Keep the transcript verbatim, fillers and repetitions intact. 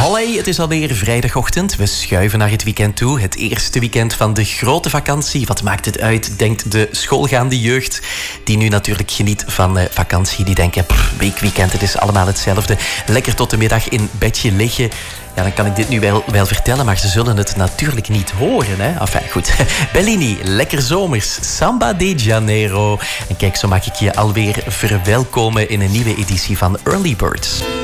Olé, het is alweer vrijdagochtend. We schuiven naar het weekend toe. Het eerste weekend van de grote vakantie. Wat maakt het uit, denkt de schoolgaande jeugd. Die nu natuurlijk geniet van uh, vakantie. Die denken, pff, week, weekend, het is allemaal hetzelfde. Lekker tot de middag in bedje liggen. Ja, dan kan ik dit nu wel, wel vertellen, maar ze zullen het natuurlijk niet horen. Hè? Enfin, goed. Bellini, lekker zomers. Samba de Janeiro. En kijk, zo mag ik je alweer verwelkomen in een nieuwe editie van Early Birds.